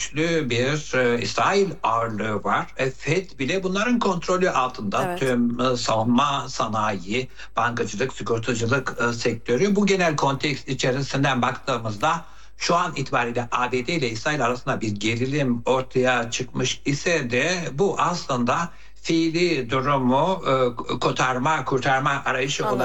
güçlü bir İsrail ağırlığı var. FED bile bunların kontrolü altında. Evet. Tüm savunma sanayi, bankacılık, sigortacılık sektörü. Bu genel kontekst içerisinden baktığımızda şu an itibariyle ABD ile İsrail arasında bir gerilim ortaya çıkmış ise de bu aslında fiili durumu kurtarma arayışı Anladım.